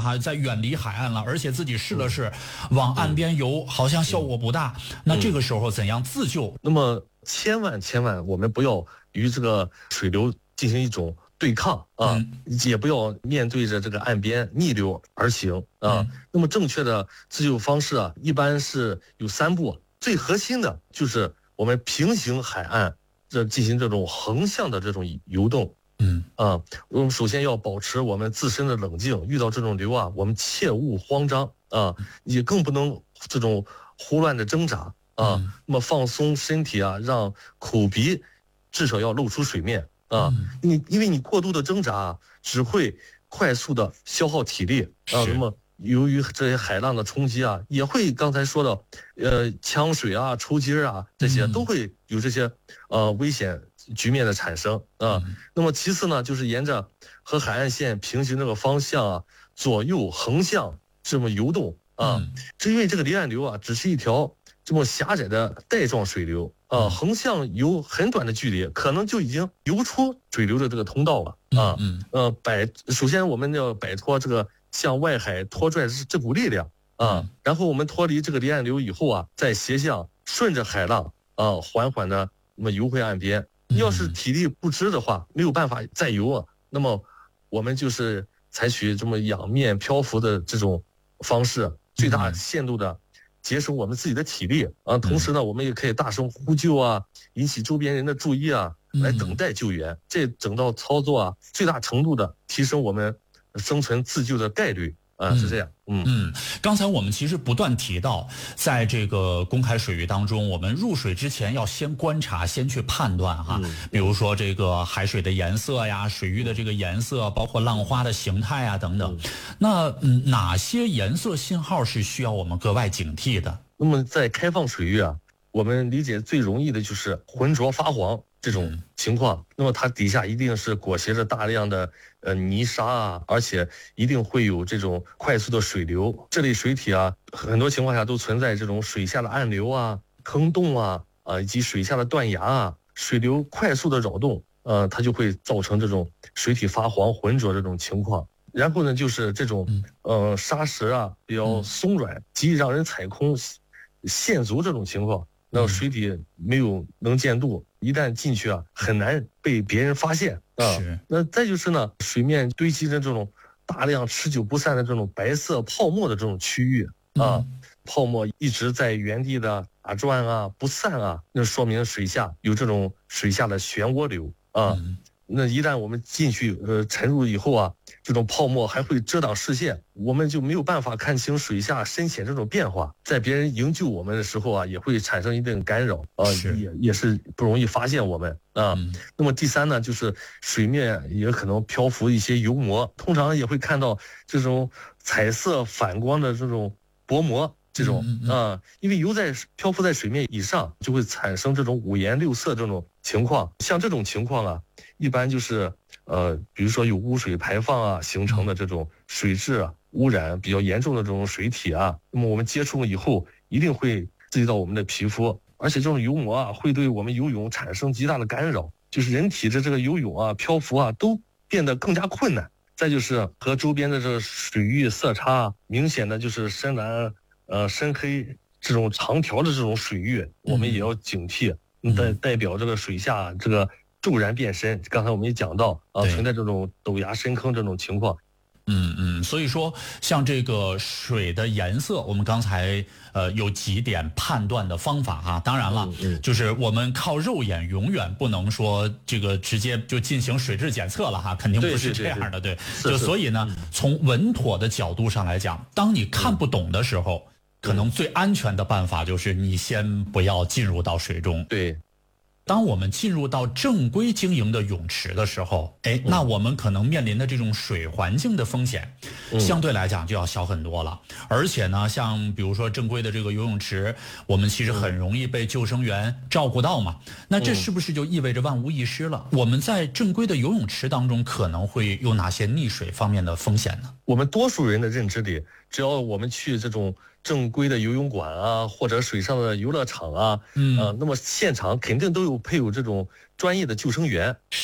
哈，在远离海岸了，而且自己试了试往岸边游，好像效果不大。那这个时候怎样自救？ 那么千万我们不要与这个水流进行一种对抗啊，也不要面对着这个岸边逆流而行啊。那么正确的自救方式啊，一般是有3步，最核心的就是我们平行海岸进行这种横向的这种游动。我们首先要保持我们自身的冷静，遇到这种流啊，我们切勿慌张啊，也更不能这种胡乱的挣扎啊。那么放松身体啊，让口鼻至少要露出水面啊。因为你过度的挣扎啊，只会快速的消耗体力啊。那么由于这些海浪的冲击啊，也会刚才说的呛水啊、抽筋啊，这些都会有这些危险局面的产生啊。那么其次呢，就是沿着和海岸线平行这个方向啊，左右横向这么游动啊。是因为这个离岸流啊，只是一条这么狭窄的带状水流啊，横向游很短的距离，可能就已经游出水流的这个通道了啊。首先我们要摆脱这个向外海拖拽这股力量啊，然后我们脱离这个离岸流以后啊，再斜向顺着海浪啊，缓缓的那么游回岸边。要是体力不支的话，没有办法再游啊，那么我们就是采取这么仰面漂浮的这种方式，最大限度的节省我们自己的体力啊。同时呢，我们也可以大声呼救啊，引起周边人的注意啊，来等待救援。这整套操作啊，最大程度的提升我们生存自救的概率啊，是这样。 刚才我们其实不断提到，在这个公开水域当中，我们入水之前要先观察，先去判断哈。比如说这个海水的颜色呀，水域的这个颜色，包括浪花的形态啊等等。那哪些颜色信号是需要我们格外警惕的？ 那么在开放水域啊，我们理解最容易的就是浑浊发黄这种情况。那么它底下一定是裹挟着大量的泥沙啊，而且一定会有这种快速的水流。这类水体啊，很多情况下都存在这种水下的暗流啊、坑洞啊以及水下的断崖啊，水流快速的扰动，它就会造成这种水体发黄、浑浊这种情况。然后呢，就是这种沙石啊比较松软，极易让人踩空、陷足这种情况。那水底没有能见度，一旦进去啊，很难被别人发现啊。那再就是呢，水面堆积着这种大量持久不散的这种白色泡沫的这种区域啊，泡沫一直在原地的打转啊，不散啊，那说明水下有这种水下的漩涡流啊。那一旦我们进去沉入以后啊，这种泡沫还会遮挡视线，我们就没有办法看清水下深浅这种变化，在别人营救我们的时候啊，也会产生一定干扰啊，也是不容易发现我们啊。那么第三呢，就是水面也可能漂浮一些油膜，通常也会看到这种彩色反光的这种薄膜。这种因为漂浮在水面以上，就会产生这种五颜六色这种情况。像这种情况啊，一般就是比如说有污水排放啊形成的这种水质啊污染比较严重的这种水体啊，那么我们接触了以后，一定会刺激到我们的皮肤，而且这种油膜啊会对我们游泳产生极大的干扰，就是人体的这个游泳啊、漂浮啊都变得更加困难。再就是和周边的这个水域色差明显的就是深蓝。深黑这种长条的这种水域，我们也要警惕，代表这个水下这个骤然变深。刚才我们也讲到存在这种陡崖深坑这种情况。 所以说像这个水的颜色，我们刚才有几点判断的方法哈。当然了，就是我们靠肉眼永远不能说这个直接就进行水质检测了哈，肯定不是这样的。对，就所以呢，从稳妥的角度上来讲，当你看不懂的时候，可能最安全的办法就是你先不要进入到水中。 对。 当我们进入到正规经营的泳池的时候，那我们可能面临的这种水环境的风险，相对来讲就要小很多了。而且呢，像比如说正规的这个游泳池，我们其实很容易被救生员照顾到嘛。那这是不是就意味着万无一失了？我们在正规的游泳池当中可能会有哪些溺水方面的风险呢？ 我们多数人的认知里，只要我们去这种正规的游泳馆啊，或者水上的游乐场啊，那么现场肯定都有配有这种专业的救生员啊。那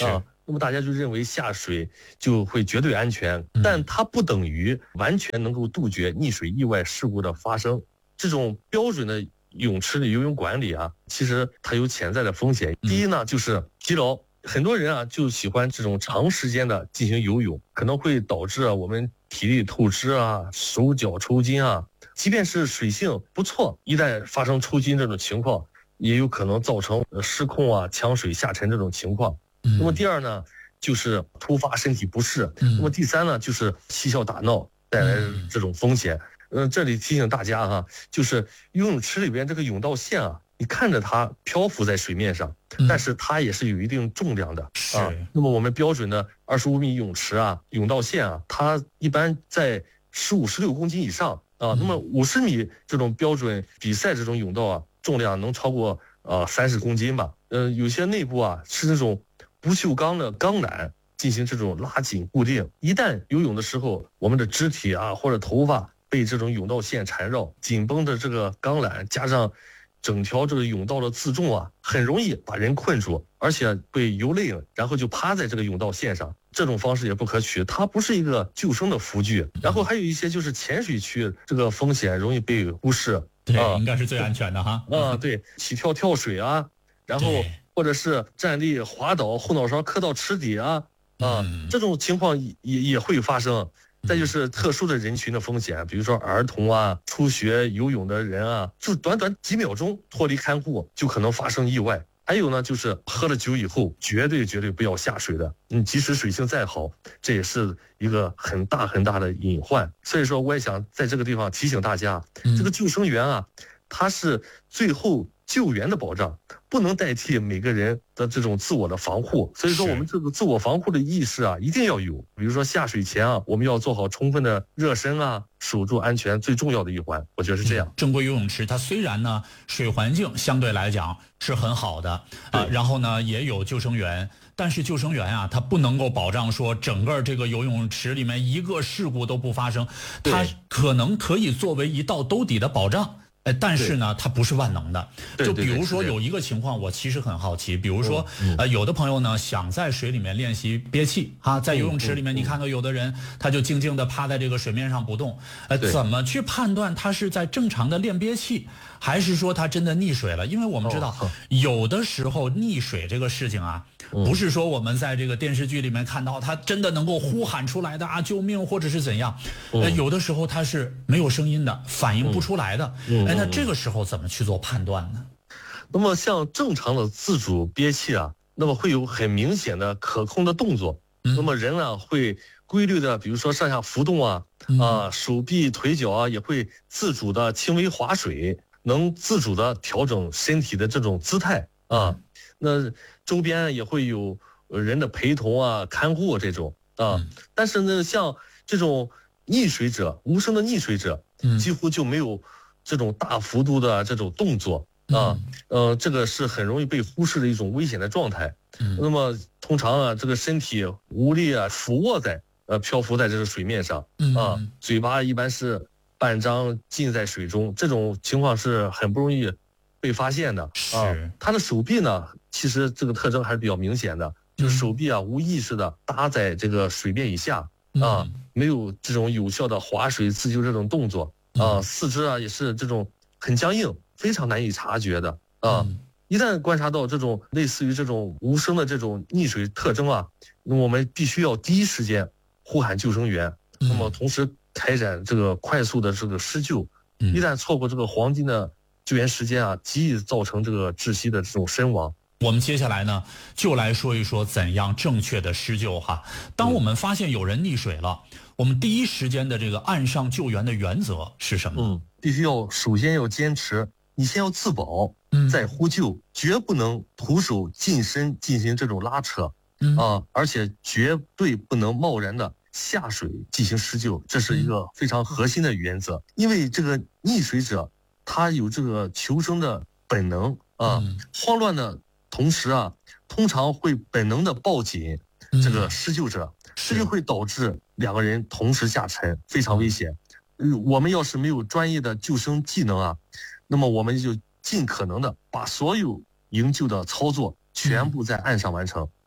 那么大家就认为下水就会绝对安全，但它不等于完全能够杜绝溺水意外事故的发生。这种标准的泳池的游泳管理啊，其实它有潜在的风险。第一呢，就是疲劳。很多人啊就喜欢这种长时间的进行游泳，可能会导致我们体力透支啊、手脚抽筋啊。即便是水性不错，一旦发生抽筋这种情况，也有可能造成失控啊、呛水下沉这种情况。那么第二呢，就是突发身体不适。那么第三呢，就是嬉笑打闹带来这种风险。这里提醒大家哈，就是游泳池里边这个泳道线啊，你看着它漂浮在水面上，但是它也是有一定重量的啊。那么我们标准的25米泳池啊，泳道线啊，它一般在15、16公斤以上啊。那么50米这种标准比赛这种泳道啊，重量能超过30公斤吧。有些内部啊是那种不锈钢的钢缆进行这种拉紧固定，一旦游泳的时候，我们的肢体啊或者头发被这种泳道线缠绕，紧绷的这个钢缆加上整条这个泳道的自重啊，很容易把人困住，而且被游累了，然后就趴在这个泳道线上。这种方式也不可取，它不是一个救生的辅具。然后还有一些就是浅水区这个风险容易被忽视， 对，应该是最安全的哈。 对，起跳跳水啊，然后或者是站立滑倒，后脑勺磕到池底啊，这种情况也会发生。再就是特殊的人群的风险，比如说儿童啊、初学游泳的人啊，就短短几秒钟脱离看护就可能发生意外。还有呢，就是喝了酒以后绝对不要下水的，即使水性再好，这也是一个很大的隐患。所以说我也想在这个地方提醒大家，这个救生员啊，他是最后救援的保障，不能代替每个人的这种自我的防护。所以说我们这个自我防护的意识啊，一定要有。比如说下水前啊，我们要做好充分的热身啊，守住安全最重要的一环，我觉得是这样。 正规游泳池它虽然呢水环境相对来讲是很好的然后呢也有救生员，但是救生员啊，他不能够保障说整个这个游泳池里面一个事故都不发生，他可能可以作为一道兜底的保障。但是呢，它不是万能的。就比如说有一个情况，我其实很好奇，比如说有的朋友呢想在水里面练习憋气哈，在游泳池里面，你看到有的人他就静静的趴在这个水面上不动，怎么去判断他是在正常的练憋气，还是说他真的溺水了？因为我们知道有的时候溺水这个事情啊，不是说我们在这个电视剧里面看到他真的能够呼喊出来的啊，救命或者是怎样，有的时候他是没有声音的，反应不出来的。那这个时候怎么去做判断呢？ 那么像正常的自主憋气啊，那么会有很明显的可控的动作。那么人啊会规律的，比如说上下浮动啊，手臂腿脚啊也会自主的轻微划水，能自主的调整身体的这种姿态啊。那周边也会有人的陪同啊、看护这种啊。但是呢，像这种溺水者、无声的溺水者，几乎就没有这种大幅度的这种动作啊，这个是很容易被忽视的一种危险的状态。那么通常啊，这个身体无力啊，俯卧在漂浮在这个水面上啊，嘴巴一般是半张浸在水中，这种情况是很不容易被发现的啊。他的手臂呢，其实这个特征还是比较明显的，就是手臂啊无意识的搭在这个水面以下啊，没有这种有效的划水自救这种动作。四肢啊也是这种很僵硬，非常难以察觉的啊。一旦观察到这种类似于这种无声的这种溺水特征啊，那么我们必须要第一时间呼喊救生员，那么同时开展这个快速的这个施救。一旦错过这个黄金的救援时间啊，极易造成这个窒息的这种身亡。 我们接下来呢，就来说一说怎样正确的施救哈。当我们发现有人溺水了，我们第一时间的这个岸上救援的原则是什么？ 必须要首先要坚持，你先要自保，再呼救，绝不能徒手近身进行这种拉扯而且绝对不能贸然的下水进行施救，这是一个非常核心的原则。因为这个溺水者他有这个求生的本能慌乱的同时啊，通常会本能的抱紧这个施救者，这就会导致两个人同时下沉，非常危险。我们要是没有专业的救生技能啊，那么我们就尽可能的把所有营救的操作全部在岸上完成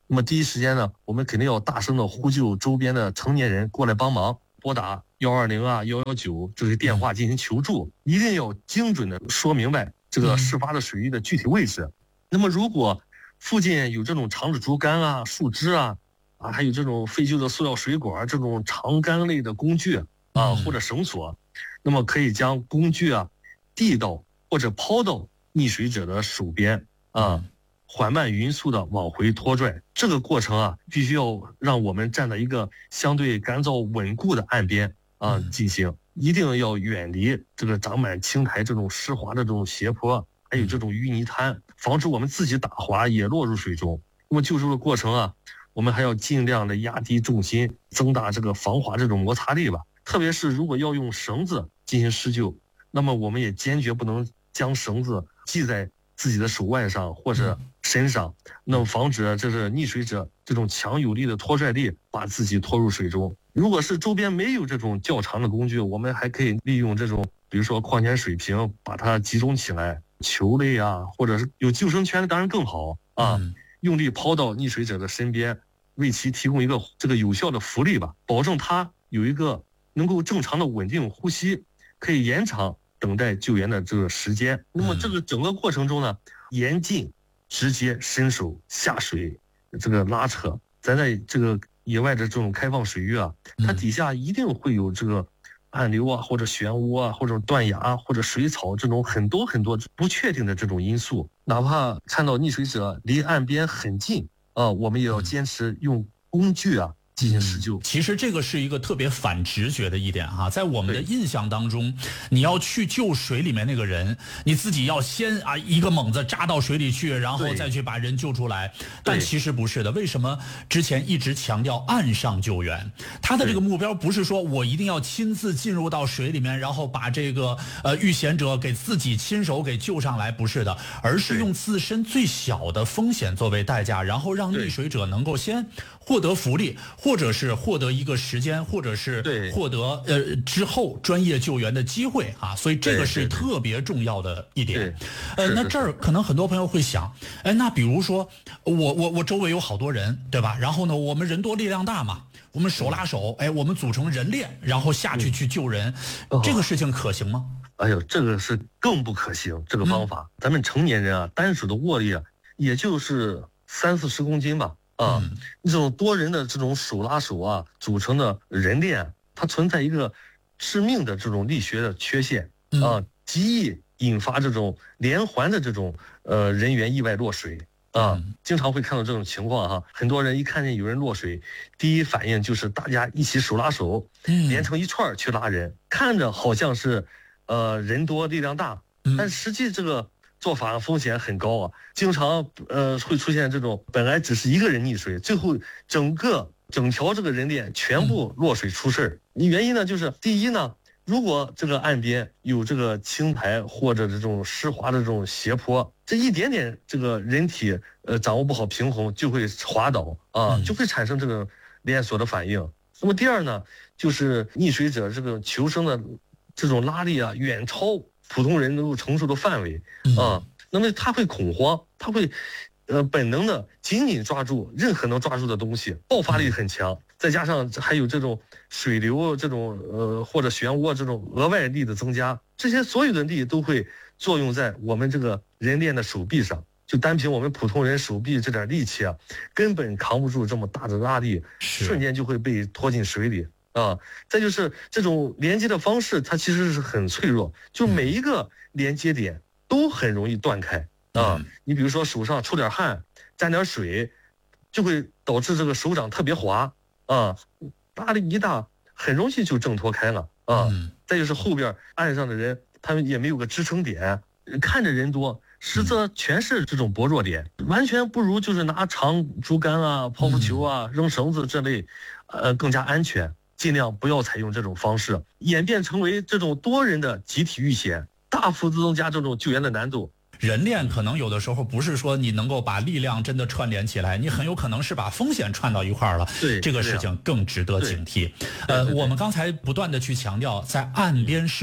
那么第一时间呢，我们肯定要大声的呼救周边的成年人过来帮忙，拨打120啊、119这些电话进行求助，一定要精准的说明白这个事发的水域的具体位置。那么如果附近有这种长的竹竿啊、树枝啊，还有这种废旧的塑料水管这种长竿类的工具啊或者绳索，那么可以将工具啊递到或者抛到溺水者的手边啊。缓慢匀速的往回拖拽，这个过程啊，必须要让我们站在一个相对干燥稳固的岸边啊进行，一定要远离这个长满青苔这种湿滑的这种斜坡，还有这种淤泥滩，防止我们自己打滑也落入水中。那么救助的过程啊，我们还要尽量的压低重心，增大这个防滑这种摩擦力吧。特别是如果要用绳子进行施救，那么我们也坚决不能将绳子系在自己的手腕上或者身上，那么防止这是溺水者这种强有力的拖拽力把自己拖入水中。如果是周边没有这种较长的工具，我们还可以利用这种比如说矿泉水瓶把它集中起来，球类啊，或者是有救生圈的当然更好啊，用力抛到溺水者的身边，为其提供一个这个有效的浮力吧，保证他有一个能够正常的稳定呼吸，可以延长等待救援的这个时间。那么这个整个过程中呢，严禁直接伸手下水这个拉扯。咱在这个野外的这种开放水域啊，它底下一定会有这个暗流啊，或者漩涡啊，或者断崖或者水草这种很多不确定的这种因素。哪怕看到溺水者离岸边很近啊，我们也要坚持用工具啊进行施救。 其实这个是一个特别反直觉的一点哈，在我们的印象当中，你要去救水里面那个人，你自己要先一个猛子扎到水里去，然后再去把人救出来。但其实不是的，为什么之前一直强调岸上救援？他的这个目标不是说我一定要亲自进入到水里面，然后把这个遇险者给自己亲手给救上来，不是的，而是用自身最小的风险作为代价，然后让溺水者能够先获得浮力，或者是获得一个时间，或者是获得之后专业救援的机会啊，所以这个是特别重要的一点。那这儿可能很多朋友会想，那比如说我周围有好多人，对吧？然后呢，我们人多力量大嘛，我们手拉手，我们组成人链，然后下去救人，这个事情可行吗？ 哎呦，这个是更不可行，这个方法。咱们成年人啊，单手的握力啊，也就是30-40公斤吧。这种多人的这种手拉手啊组成的人链，它存在一个致命的这种力学的缺陷啊，极易引发这种连环的这种人员意外落水啊，经常会看到这种情况哈。很多人一看见有人落水，第一反应就是大家一起手拉手，连成一串去拉人，看着好像是人多力量大，但实际这个做法风险很高啊，经常会出现这种本来只是一个人溺水，最后整条这个人链全部落水出事儿。原因呢，就是第一呢，如果这个岸边有这个青苔或者这种湿滑的这种斜坡，这一点点这个人体掌握不好平衡就会滑倒啊，就会产生这个连锁的反应。那么第二呢，就是溺水者这个求生的这种拉力啊，远超普通人能够承受的范围啊，那么他会恐慌，他会本能的紧紧抓住任何能抓住的东西，爆发力很强，再加上还有这种水流这种或者漩涡这种额外力的增加，这些所有的力都会作用在我们这个人链的手臂上。就单凭我们普通人手臂这点力气啊，根本扛不住这么大的拉力，瞬间就会被拖进水里啊。再就是这种连接的方式，它其实是很脆弱，就每一个连接点都很容易断开啊。你比如说手上出点汗，沾点水，就会导致这个手掌特别滑啊，拉力一大，很容易就挣脱开了啊。再就是后边岸上的人，他们也没有个支撑点，看着人多，实则全是这种薄弱点，完全不如就是拿长竹竿啊、泡芙球啊、扔绳子这类，更加安全。尽量不要采用这种方式，演变成为这种多人的集体遇险，大幅增加这种救援的难度。 人链可能有的时候不是说你能够把力量真的串联起来，你很有可能是把风险串到一块儿了。 对， 这个事情更值得警惕。我们刚才不断的去强调，在岸边